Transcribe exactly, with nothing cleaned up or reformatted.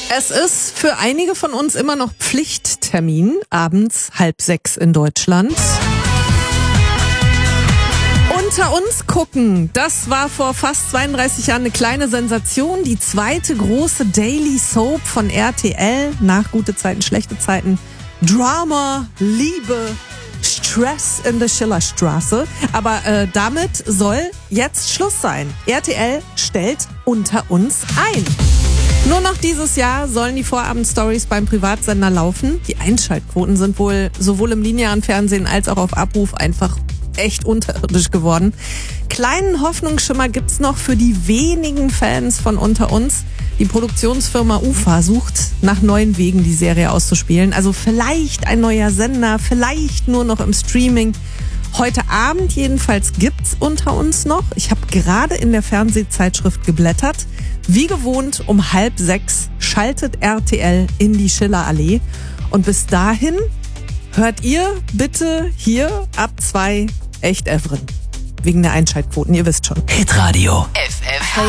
Es ist für einige von uns immer noch Pflichttermin, abends halb sechs in Deutschland. Unter uns gucken, das war vor fast zweiunddreißig Jahren eine kleine Sensation. Die zweite große Daily Soap von R T L, nach gute Zeiten, schlechte Zeiten. Drama, Liebe, Stress in der Schillerstraße. Aber äh, damit soll jetzt Schluss sein. R T L stellt Unter uns ein. Nur noch dieses Jahr sollen die Vorabendstories beim Privatsender laufen. Die Einschaltquoten sind wohl sowohl im linearen Fernsehen als auch auf Abruf einfach echt unterirdisch geworden. Kleinen Hoffnungsschimmer gibt's noch für die wenigen Fans von Unter uns. Die Produktionsfirma UFA sucht nach neuen Wegen, die Serie auszuspielen. Also vielleicht ein neuer Sender, vielleicht nur noch im Streaming. Heute Abend jedenfalls gibt's Unter uns noch. Ich habe gerade in der Fernsehzeitschrift geblättert. Wie gewohnt um halb sechs schaltet R T L in die Schillerallee. Und bis dahin hört ihr bitte hier ab zwei Echt Evren. Wegen der Einschaltquoten, ihr wisst schon. Hitradio F F H.